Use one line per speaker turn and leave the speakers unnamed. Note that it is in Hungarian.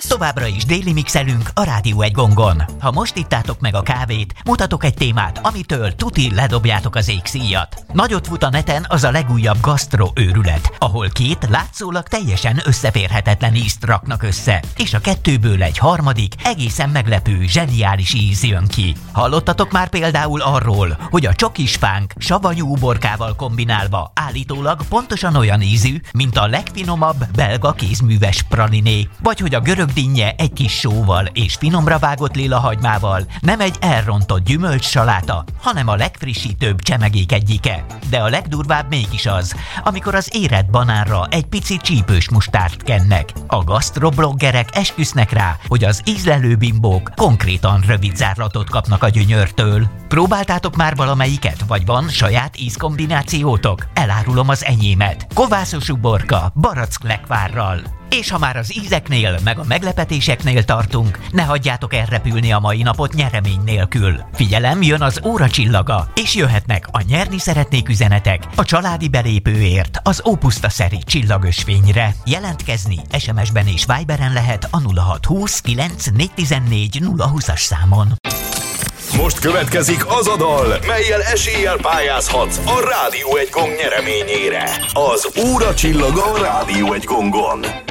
Továbbra is déli mixelünk a Rádió egy gongon. Ha most ittátok meg a kávét, mutatok egy témát, amitől tuti ledobjátok az égszíjat. Nagyot fut a neten az a legújabb gasztro-őrület, ahol két látszólag teljesen összeférhetetlen ízt raknak össze, és a kettőből egy harmadik, egészen meglepő, zseniális íz jön ki. Hallottatok már például arról, hogy a csokisfánk savanyú uborkával kombinálva állítólag pontosan olyan ízű, mint a legfinomabb belga kézműves praliné, vagy hogy a görög dinnye egy kis sóval és finomra vágott lilahagymával nem egy elrontott gyümölcssaláta, hanem a legfrissítőbb csemegék egyike. De a legdurvább mégis az, amikor az érett banánra egy pici csípős mustárt kennek. A gasztrobloggerek esküsznek rá, hogy az ízlelő bimbók konkrétan rövid zárlatot kapnak a gyönyörtől. Próbáltátok már valamelyiket, vagy van saját ízkombinációtok? Elárulom az enyémet. Kovászos uborka, baracklekvárral. És ha már az ízeknél, meg a meglepetéseknél tartunk, ne hagyjátok elrepülni a mai napot nyeremény nélkül. Figyelem, jön az óra csillaga, és jöhetnek a nyerni szeretnék üzenetek a családi belépőért az Ópuszta-szeri csillagösvényre. Jelentkezni SMS-ben és Viberen lehet a 0620 9414 020-as számon.
Most következik az a dal, mellyel eséllyel pályázhatsz a Rádió egy gong nyereményére. Az óra csillaga a Rádió egy gongon.